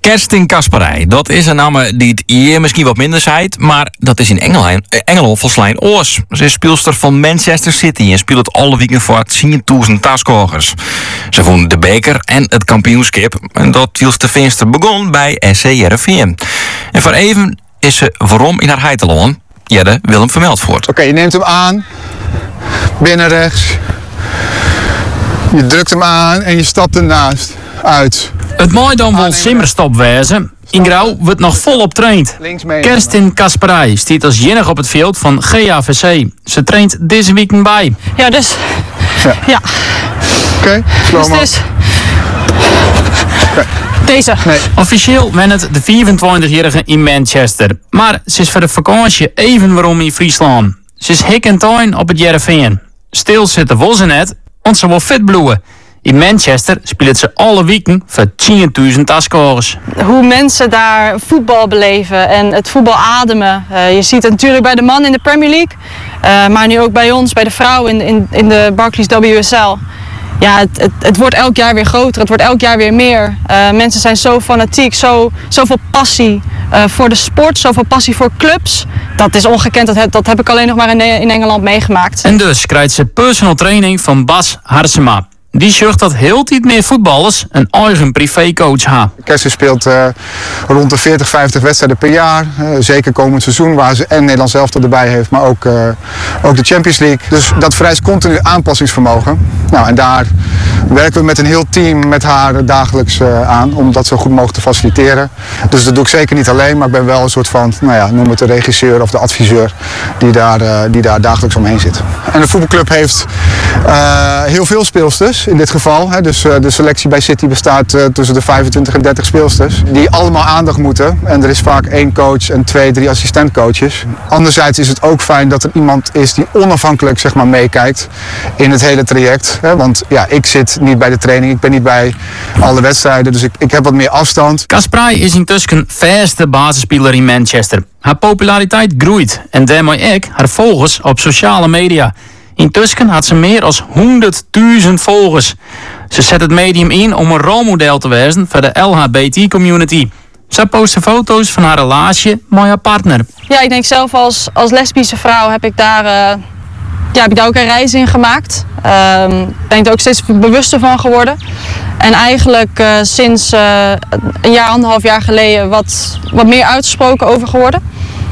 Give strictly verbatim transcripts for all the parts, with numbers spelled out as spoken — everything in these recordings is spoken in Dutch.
Kerstin Kasparij, dat is een naam die het hier misschien wat minder zijt, maar dat is in Engeland, Engeland volslijn oors. Ze is speelster van Manchester City en speelt alle weken voor tienduizend taaskogers. Ze won de beker en het kampioenschap en dat viel de venster begon bij S C Heerenveen. En voor even is ze waarom in haar heitelon. Jelle Willem Vermeldvoort. Oké, okay, je neemt hem aan, binnen rechts, je drukt hem aan en je stapt ernaast uit. Het mooi dan wel simmerstop wezen. In Grauw wordt nog volop traind. Kerstin Kasparij staat als jennig op het veld van G A V C. Ze traint deze week bij. Ja, dus. Ja. ja. Oké, okay, dus dus. Okay. Deze. Nee. Officieel wen het de vierentwintigjarige in Manchester. Maar ze is voor de vakantie even waarom in Friesland. Ze is hik en tuin op het Heerenveen. Stil zitten wil ze net, want ze wil fit bloeien. In Manchester speelt ze alle weken voor tienduizend taaskogers. Hoe mensen daar voetbal beleven en het voetbal ademen. Uh, je ziet het natuurlijk bij de mannen in de Premier League. Uh, maar nu ook bij ons, bij de vrouwen in, in, in de Barclays W S L. Ja, het, het, het wordt elk jaar weer groter, het wordt elk jaar weer meer. Uh, mensen zijn zo fanatiek, zo, zoveel passie uh, voor de sport, zoveel passie voor clubs. Dat is ongekend, dat heb, dat heb ik alleen nog maar in, in Engeland meegemaakt. En dus krijgt ze personal training van Bas Harsema. Die zorgt dat heel tijd meer voetballers een eigen privécoach hebben. Kerstin speelt uh, rond de veertig, vijftig wedstrijden per jaar. Uh, zeker komend seizoen waar ze en Nederlands elftal erbij heeft, maar ook, uh, ook de Champions League. Dus dat vereist continu aanpassingsvermogen. Nou, en daar werken we met een heel team met haar dagelijks uh, aan om dat zo goed mogelijk te faciliteren. Dus dat doe ik zeker niet alleen, maar ik ben wel een soort van, nou ja, noem het de regisseur of de adviseur die daar, uh, die daar dagelijks omheen zit. En de voetbalclub heeft uh, heel veel speelsters. In dit geval, hè, dus uh, de selectie bij City bestaat uh, tussen de vijfentwintig en dertig speelsters. Die allemaal aandacht moeten. En er is vaak één coach en twee, drie assistentcoaches. Anderzijds is het ook fijn dat er iemand is die onafhankelijk zeg maar, meekijkt in het hele traject. Hè, want ja, ik zit niet bij de training, ik ben niet bij alle wedstrijden, dus ik, ik heb wat meer afstand. Kasparij is intussen een vaste basisspeler in Manchester. Haar populariteit groeit en daarmee ook haar volgers op sociale media. Intussen had ze meer dan honderdduizend volgers. Ze zet het medium in om een rolmodel te wezen voor de L H B T-community. Ze postte foto's van haar relatie met haar partner. Ja, ik denk zelf als, als lesbische vrouw heb ik daar, uh, ja, heb ik daar ook een reis in gemaakt. Ik um, ben er ook steeds bewuster van geworden. En eigenlijk uh, sinds uh, een jaar, anderhalf jaar geleden wat, wat meer uitgesproken over geworden.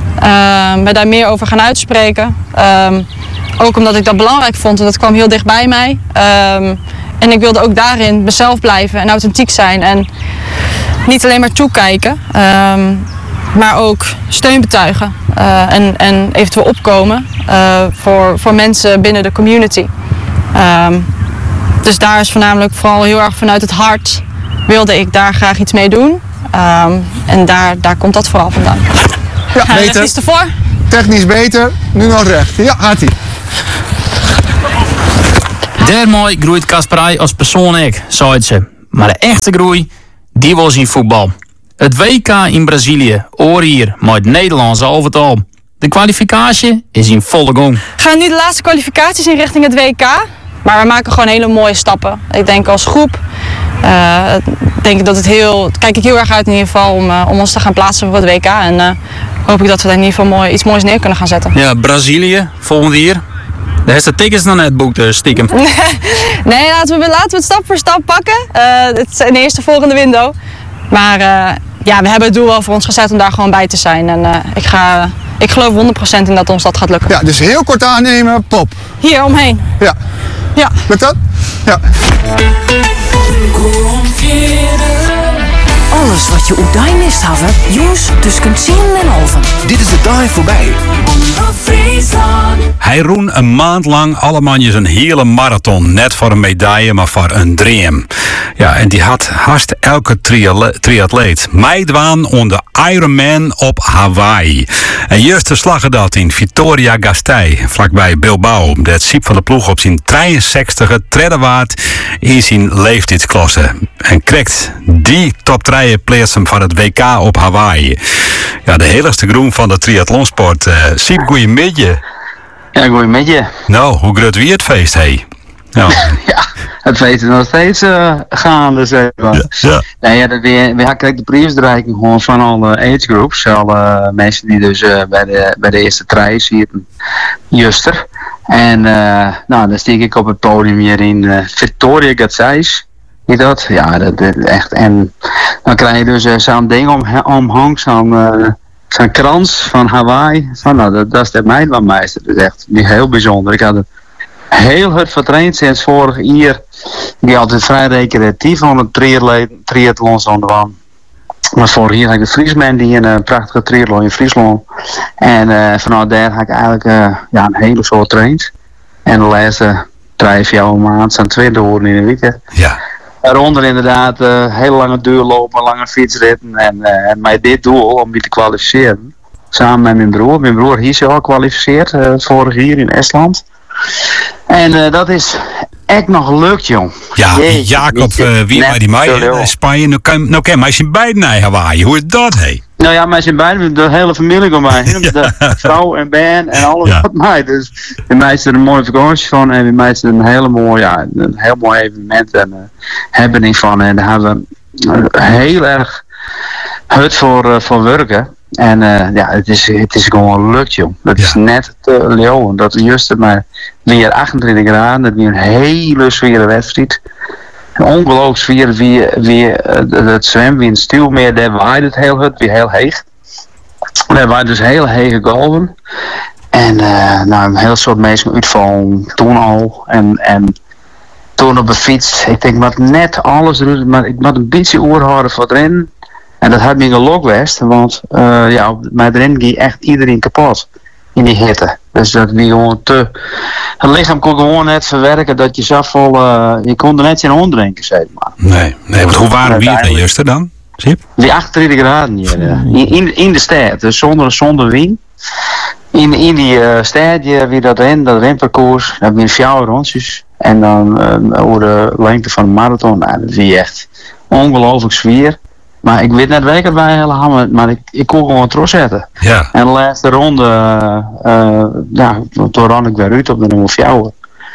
Uh, ben daar meer over gaan uitspreken. Um, Ook omdat ik dat belangrijk vond en dat kwam heel dicht bij mij. Um, en ik wilde ook daarin mezelf blijven en authentiek zijn. En niet alleen maar toekijken, um, maar ook steun betuigen. Uh, en, en eventueel opkomen uh, voor, voor mensen binnen de community. Um, dus daar is voornamelijk vooral heel erg vanuit het hart wilde ik daar graag iets mee doen. Um, en daar, daar komt dat vooral vandaan. Ja, ja, beter. Is ervoor. Technisch beter, nu nog recht. Ja, gaat ie. Daarmee groeit Kasparij als persoon ik, zei ze. Maar de echte groei, die was in voetbal. Het W K in Brazilië, oor hier, met het Nederlands elftal. De kwalificatie is in volle gang. We gaan nu de laatste kwalificaties in richting het W K. Maar we maken gewoon hele mooie stappen. Ik denk als groep, uh, denk ik dat het heel, kijk ik heel erg uit in ieder geval om, uh, om ons te gaan plaatsen voor het W K. En uh, hoop ik dat we daar in ieder geval mooi, iets moois neer kunnen gaan zetten. Ja, Brazilië, volgende jaar. Daar heeft de tickets nog net boekt, dus stiekem. Nee, laten we, laten we het stap voor stap pakken. Uh, het is in de eerste volgende window. Maar uh, ja, we hebben het doel wel voor ons gezet om daar gewoon bij te zijn. En uh, ik, ga, ik geloof honderd procent in dat ons dat gaat lukken. Ja, dus heel kort aannemen, pop. Hier omheen. Ja. Ja. Lukt dat? Ja. Alles wat je op die mist hebben, jongens, tussen tien en halven. Dit is de dag voorbij. Hij roen een maand lang allemanjes een hele marathon. Net voor een medaille, maar voor een dream. Ja, en die had haast elke triatleet. Meidwaan onder Ironman op Hawaii. En juist de slag dat in Vitoria Gasteiz, vlakbij Bilbao. Dat Siep van de ploeg op zijn drieënzestigste treddenwaard in zijn leeftijdsklasse. En krijgt die top drie plaatsen van het W K op Hawaii. Ja, de heiligste groen van de triathlonsport. Uh, Siep, goeiemiddag. Ja, goeiemiddag. Nou, hoe groot wie het feest, hé? Ja. Ja, het weten we nog steeds uh, gaande, zeg maar. Ja, ja. Nee, ja, dat we, we krijgen de prijsreiking gewoon van alle age groups. Alle mensen die dus uh, bij, de, bij de eerste trein zitten, juster. En uh, nou, dan stiek ik op het podium hier in uh, Victoria Gazais. Zie je dat? Ja, dat, dat echt. En dan krijg je dus uh, zo'n ding om, omhang, zo'n uh, zo'n krans van Hawaii. Van, nou, dat, dat is de meidbaanmeester. Dat is echt heel bijzonder. Ik had het heel hard vertraind sinds vorig jaar. Die altijd vrij recreatief aan het triathlons aan de waan. Maar vorig jaar had ik de Friesman die een uh, prachtige triathlon in Friesland. En uh, vanuit daar had ik eigenlijk uh, ja, een hele soort traind. En de laatste drie, vier maanden zijn twee door in de weekend. Ja. Daaronder inderdaad uh, hele lange duurlopen, lange fietsritten. En, uh, en met dit doel om die te kwalificeren. Samen met mijn broer. Mijn broer hier is al gekwalificeerd uh, vorig jaar in Estland. En uh, dat is echt nog gelukt, jong. Ja, Jeetje, Jacob, uh, wie maar die mij in Spanje. Nou kan, nou kan mij zijn beiden naar Hawaii. Hoe is dat, hé? Hey? Nou ja, mij zijn beiden, de hele familie van mij. De vrouw en Ben en alles Ja. wat mij. Dus bij mij is er een mooie vakantie van. En bij mij is er een hele mooi, ja, een heel mooi evenement en uh, happening van. En daar hebben we uh, heel erg hard voor, uh, voor werken. En uh, ja, het is, het is gewoon lukt, joh. Dat Ja. is net te leeuwen. Dat is juist maar weer achtentwintig graden. Dat weer een hele zware wedstrijd. Een ongelooflijk sfeer. Weer, weer uh, het zwemmen in het Stuwmeer. Daar waait het heel hard. Weer heel heeg. Daar waait dus heel hege golven. En uh, nou, een heel soort mensen uitvallen. Toen al. En, en toen op de fiets. Ik denk, wat net alles. Maar ik moet een beetje oorhouden voor het rennen. En dat had me geluk geweest, want uh, ja, met erin ging echt iedereen kapot in die hitte. Dus dat wie gewoon te. Het lichaam kon gewoon net verwerken dat je zag vol. Uh, je kon er net in onderdrinken, zeg maar. Nee, nee, want hoe waren we hier juist dan? Siep? Die achtentwintig graden hier. Uh, in, in, in de stad, dus zonder, zonder wind. In, in die uh, stadje, wie dat in, dat renparcours, dan heb je vier rondjes. En dan uh, over de lengte van de marathon, nou, dat is echt ongelooflijk sfeer. Maar ik weet net welke wij helemaal, maar ik, ik kon gewoon terugzetten. Ja. En de laatste ronde, uh, uh, ja, toen ran ik weer uit op de nummer vier.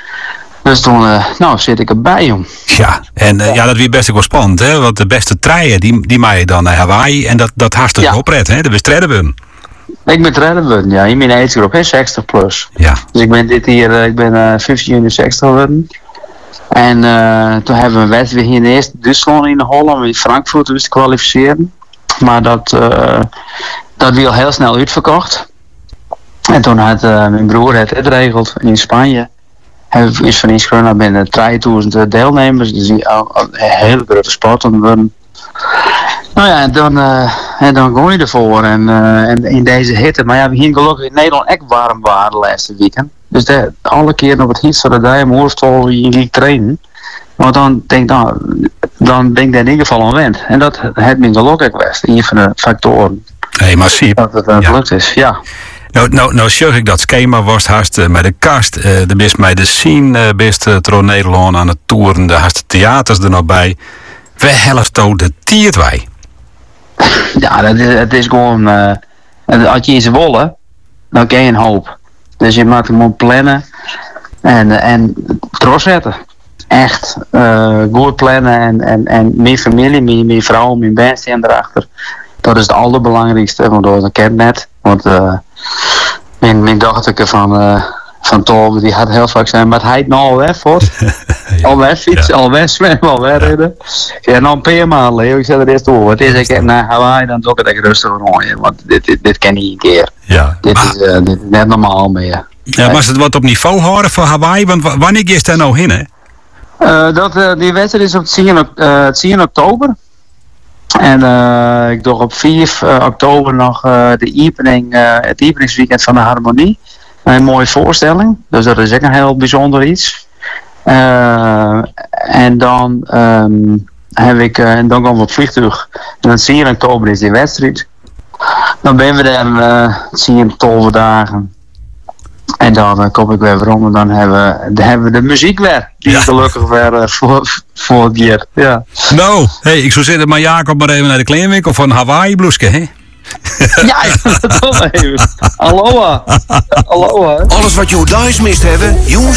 Dus toen, uh, nou, zit ik erbij, jong. Ja, en uh, ja, dat weer best wel spannend, hè? Want de beste treien, die, die maaien dan naar Hawaii. En dat, dat hartstikke Ja. opret, hè? De bestredden. Ik ben redden, ja, in mijn age group, hè, zestig plus. Ja. Dus ik ben dit hier, uh, ik ben uh, vijftien juni zestig geworden. En uh, toen hebben we een wedstrijd hier in de eerste Duitsland in de Holland, in Frankfurt dus te kwalificeren. Maar dat, uh, dat werd al heel snel uitverkocht. En toen had uh, mijn broer het uitgeregeld in Spanje. Hij is van inschreven naar binnen drieduizend deelnemers. Dus die al, al een hele grote sport aan het worden. Nou ja, en dan, uh, en dan ging je ervoor. En, uh, en in deze hitte. Maar ja, we gingen gelukkig in Nederland echt warm waren de laatste weekend. Dus de, alle keer op het hiet van de dag om hoofdstol je liep trainen. Want dan denk, nou, dan denk ik in ieder geval aan wend. En dat heeft me gelukkig geweest. Een van de factoren. Hé, hey, maar Siep. Dat het uh, Ja. gelukt is, ja. Nou, nou, nou zeg ik dat schema was haast uh, met de kast. Uh, de best met de scene, uh, best uh, trouw Nederland aan het toeren. De haast de theaters er nog bij. We helft de tiert wij. Ja, dat is, het is gewoon. Uh, als je iets willen, dan ken je een hoop. Dus je moet hem plannen en, uh, en doorzetten. Echt uh, goed plannen en, en, en mijn familie, mijn, mijn vrouw, mijn band staan erachter. Dat is het allerbelangrijkste, want dat is een kentnet. Want uh, mijn, mijn dochter van, uh, van Tolbe, die had heel vaak zijn, maar hij het nou al weg voor. Ja. Al weg fietsen, Ja. al weg zwemmen, al weg rijden. Ja, nou een paar maanden, Leo. Ik zet er eerst door. Het is, ik naar Hawaii, dan doe ik het echt rustig rondje. Want dit, dit, dit ken je een keer. Ja. Dit, Maar, is, uh, dit is net normaal meer. ja, maar ze het wat op niveau houden voor Hawaii? Want wa- wanneer is daar nou heen, hè? Uh, dat, uh, die wedstrijd is op tien, uh, tien oktober. En uh, ik doe op vier oktober nog uh, de opening, uh, het openingsweekend van de Harmonie. Een mooie voorstelling. Dus dat is ook een heel bijzonder iets. Uh, en dan um, heb ik, uh, en dan gaan we op vliegtuig. En dan zie je in oktober is die wedstrijd. Dan ben we daar, uh, zie je tolve dagen. En dan uh, kom ik weer rond en dan hebben we, dan hebben we de muziek weer. Die Ja. gelukkig weer uh, voor, voor het jaar. Ja. Nou, hey, ik zou zeggen, maar Jacob maar even naar de kledingwinkel van Hawaii bloeske, hè? Ja, dat wel even. Aloha. Aloha. Alles wat je thuis mist hebben, jongens.